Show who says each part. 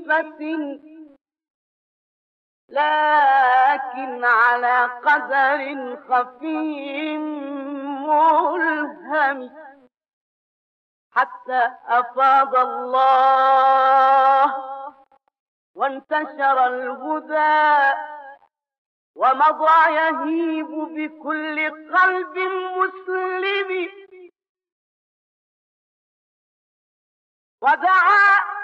Speaker 1: خفيفة لكن على قدر خفي ملهم، حتى أفاض الله وانتشر الهدى ومضى يهيب بكل قلب مسلم، ودعا